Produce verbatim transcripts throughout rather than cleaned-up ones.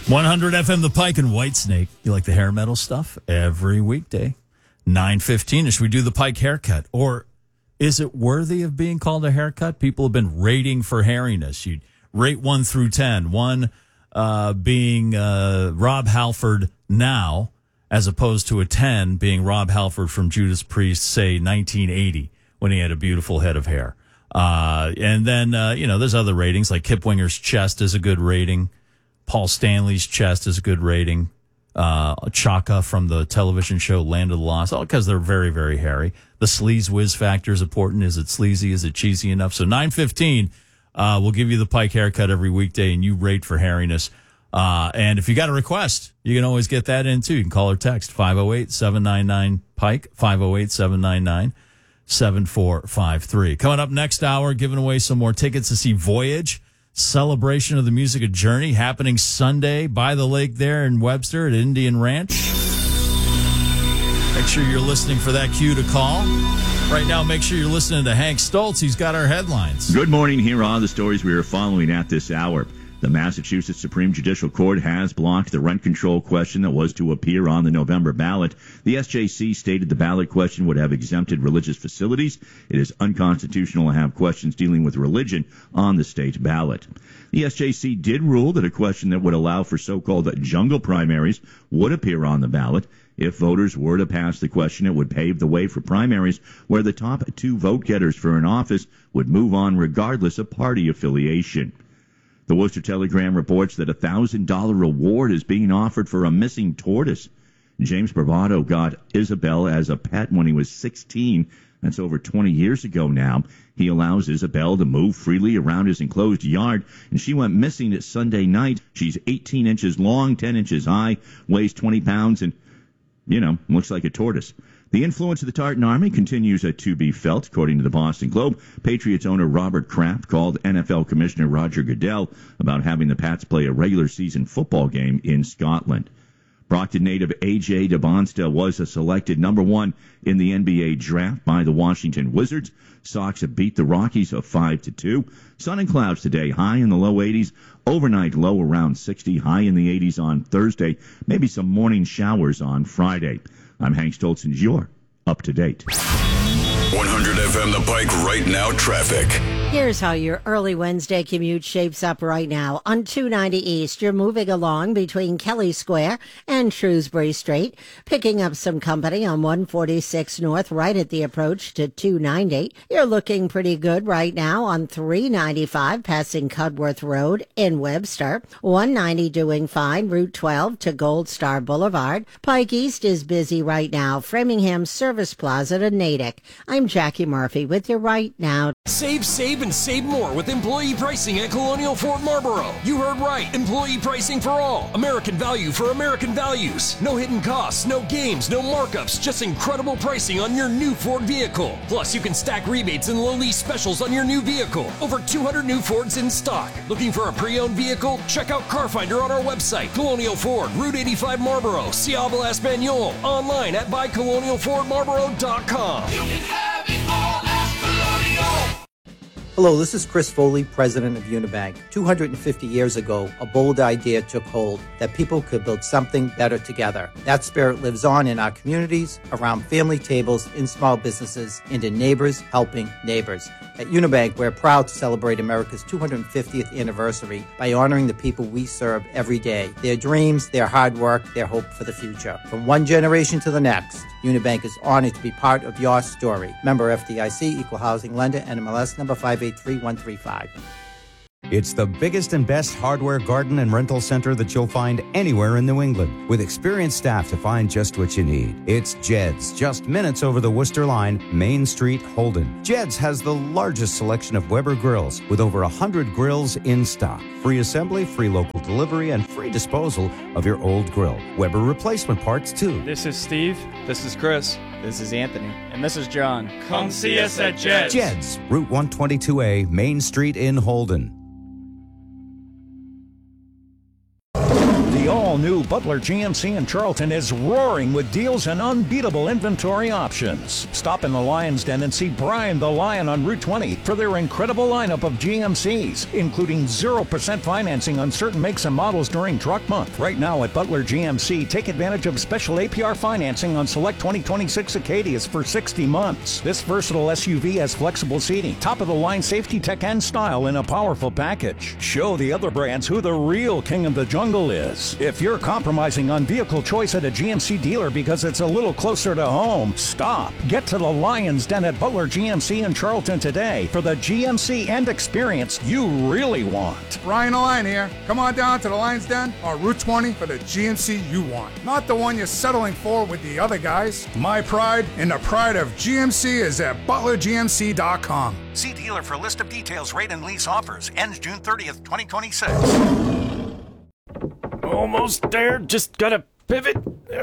one hundred F M The Pike and Whitesnake. You like the hair metal stuff? Every weekday, nine fifteen. Should we do the Pike haircut? Or is it worthy of being called a haircut? People have been rating for hairiness. You rate one through ten. One uh, being uh, Rob Halford now, as opposed to a ten being Rob Halford from Judas Priest, say, nineteen eighty, when he had a beautiful head of hair. Uh, and then, uh, you know, there's other ratings, like Kip Winger's chest is a good rating. Paul Stanley's chest is a good rating. Uh, Chaka from the television show Land of the Lost, all because they're very, very hairy. The sleaze whiz factor is important. Is it sleazy? Is it cheesy enough? So nine fifteen, uh, we'll give you the Pike haircut every weekday, and you rate for hairiness. Uh, and if you got a request, you can always get that in, too. You can call or text five oh eight, seven nine nine, Pike, five oh eight, seven nine nine, seven four five three. Coming up next hour, giving away some more tickets to see Voyage, celebration of the music of Journey, happening Sunday by the lake there in Webster at Indian Ranch. Make sure you're listening for that cue to call. Right now, make sure you're listening to Hank Stoltz. He's got our headlines. Good morning. Here are the stories we are following at this hour. The Massachusetts Supreme Judicial Court has blocked the rent control question that was to appear on the November ballot. The S J C stated the ballot question would have exempted religious facilities. It is unconstitutional to have questions dealing with religion on the state ballot. The S J C did rule that a question that would allow for so-called jungle primaries would appear on the ballot. If voters were to pass the question, it would pave the way for primaries where the top two vote-getters for an office would move on regardless of party affiliation. The Worcester Telegram reports that a one thousand dollars reward is being offered for a missing tortoise. James Bravado got Isabel as a pet when he was sixteen. That's over twenty years ago now. He allows Isabel to move freely around his enclosed yard, and she went missing at Sunday night. She's eighteen inches long, ten inches high, weighs twenty pounds, and, you know, looks like a tortoise. The influence of the Tartan Army continues to be felt, according to the Boston Globe. Patriots owner Robert Kraft called N F L Commissioner Roger Goodell about having the Pats play a regular season football game in Scotland. Brockton native A J DeBonstel was a selected number one in the N B A draft by the Washington Wizards. Sox have beat the Rockies of five to two. Sun and clouds today, high in the low eighties. Overnight low around sixty, high in the eighties on Thursday. Maybe some morning showers on Friday. I'm Hank Stoltz, and you're up to date. one hundred F M The Pike right now traffic. Here's how your early Wednesday commute shapes up right now. On two ninety East, you're moving along between Kelly Square and Shrewsbury Street, picking up some company on one forty-six North right at the approach to two ninety. You're looking pretty good right now on three ninety-five passing Cudworth Road in Webster. one ninety doing fine, Route twelve to Gold Star Boulevard. Pike East is busy right now, Framingham Service Plaza to Natick. I'm Jackie Murphy with you right now. Save, save, and save more with employee pricing at Colonial Ford Marlboro. You heard right. Employee pricing for all. American value for American values. No hidden costs, no games, no markups, just incredible pricing on your new Ford vehicle. Plus, you can stack rebates and low lease specials on your new vehicle. Over two hundred new Fords in stock. Looking for a pre-owned vehicle? Check out Car Finder on our website. Colonial Ford, Route eighty-five Marlboro, Ciable Español. Online at buy colonial ford marlboro dot com. You can have it all at Colonial. Hello, this is Chris Foley, president of Unibank. two hundred fifty years ago, a bold idea took hold that people could build something better together. That spirit lives on in our communities, around family tables, in small businesses, and in neighbors helping neighbors. At Unibank, we're proud to celebrate America's two hundred fiftieth anniversary by honoring the people we serve every day, their dreams, their hard work, their hope for the future. From one generation to the next, Unibank is honored to be part of your story. Member F D I C, Equal Housing Lender, N M L S number five eight three one three five. It's the biggest and best hardware garden and rental center that you'll find anywhere in New England, with experienced staff to find just what you need. It's Jed's, just minutes over the Worcester line, Main Street, Holden. Jed's has the largest selection of Weber grills, with over one hundred grills in stock. Free assembly, free local delivery, and free disposal of your old grill. Weber replacement parts, too. This is Steve. This is Chris. This is Anthony. And this is John. Come see us at Jed's. Jed's, Route one twenty-two A, Main Street in Holden. The all-new Butler G M C in Charlton is roaring with deals and unbeatable inventory options. Stop in the Lion's Den and see Brian the Lion on Route twenty. for their incredible lineup of G M Cs, including zero percent financing on certain makes and models during Truck Month. Right now at Butler G M C, take advantage of special A P R financing on select twenty twenty-six Acadias for sixty months. This versatile S U V has flexible seating, top-of-the-line safety tech and style in a powerful package. Show the other brands who the real king of the jungle is. If you're compromising on vehicle choice at a G M C dealer because it's a little closer to home, stop. Get to the Lion's Den at Butler G M C in Charlton today for the G M C and experience you really want. Ryan Lyon here. Come on down to the Lion's Den on Route twenty for the G M C you want. Not the one you're settling for with the other guys. My pride and the pride of G M C is at butler g m c dot com. See dealer for a list of details, rate, and lease offers. Ends June thirtieth, twenty twenty-six. Almost there. Just gotta pivot.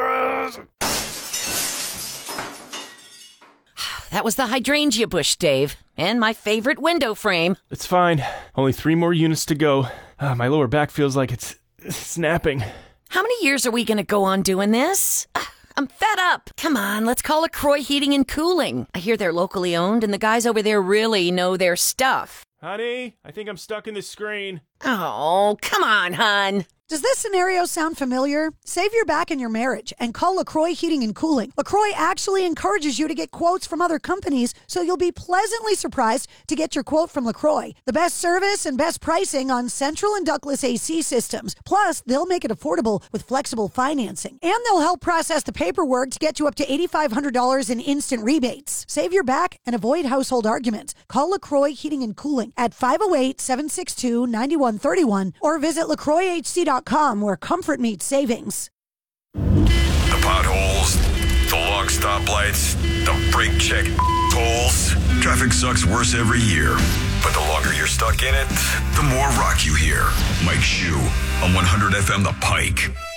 That was the hydrangea bush, Dave. And my favorite window frame. It's fine. Only three more units to go. Uh, my lower back feels like it's, it's snapping. How many years are we gonna go on doing this? Uh, I'm fed up. Come on, let's call LaCroix Heating and Cooling. I hear they're locally owned, and the guys over there really know their stuff. Honey, I think I'm stuck in the screen. Oh, come on, hon. Does this scenario sound familiar? Save your back in your marriage and call LaCroix Heating and Cooling. LaCroix actually encourages you to get quotes from other companies, so you'll be pleasantly surprised to get your quote from LaCroix. The best service and best pricing on central and ductless A C systems. Plus, they'll make it affordable with flexible financing. And they'll help process the paperwork to get you up to eight thousand five hundred dollars in instant rebates. Save your back and avoid household arguments. Call LaCroix Heating and Cooling at five oh eight, seven six two, nine one three one or visit lacroix h c dot com where comfort meets savings. The potholes, the long stoplights, the brake check tolls. Traffic sucks worse every year. But the longer you're stuck in it, the more rock you hear. Mike Shue on one hundred F M The Pike.